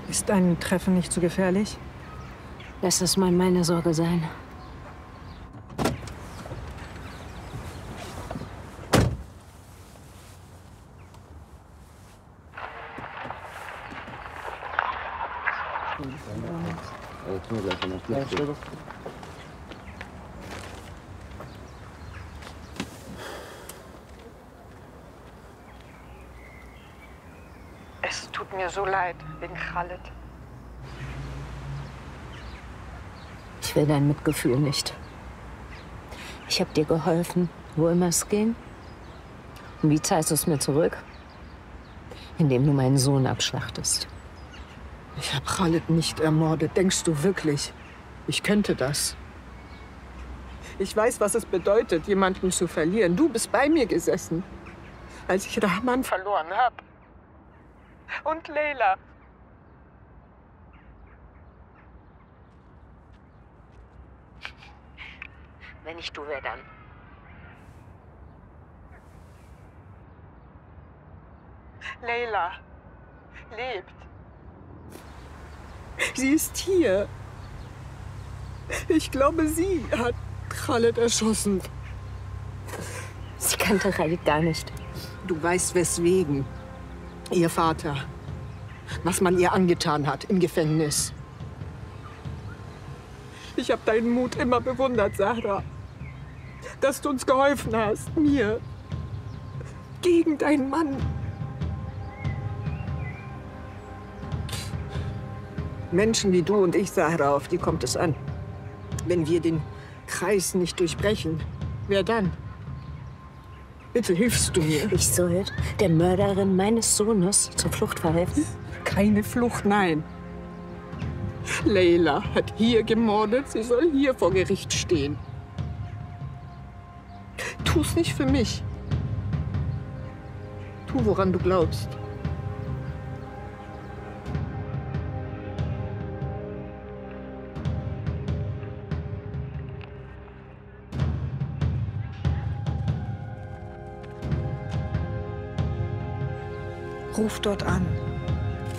Ist ein Treffen nicht zu gefährlich? Lass das mal meine Sorge sein. Es tut mir so leid wegen Khaled. Ich will dein Mitgefühl nicht. Ich habe dir geholfen, wo immer es ging. Und wie zahlst du es mir zurück? Indem du meinen Sohn abschlachtest. Ich habe Khaled nicht ermordet. Denkst du wirklich, ich könnte das? Ich weiß, was es bedeutet, jemanden zu verlieren. Du bist bei mir gesessen, als ich Rahman verloren habe. Und Leila. Wenn nicht du, wer dann? Leila lebt. Sie ist hier. Ich glaube, sie hat Khaled erschossen. Sie kannte Khaled gar nicht. Du weißt, weswegen. Ihr Vater. Was man ihr angetan hat im Gefängnis. Ich habe deinen Mut immer bewundert, Sarah. Dass du uns geholfen hast, mir. Gegen deinen Mann. Menschen wie du und ich, Sarah, auf die kommt es an. Wenn wir den Kreis nicht durchbrechen, wer dann? Bitte hilfst du mir. Ich soll der Mörderin meines Sohnes zur Flucht verhelfen? Keine Flucht, nein. Leila hat hier gemordet. Sie soll hier vor Gericht stehen. Tu's nicht für mich. Tu, woran du glaubst. Ruf dort an.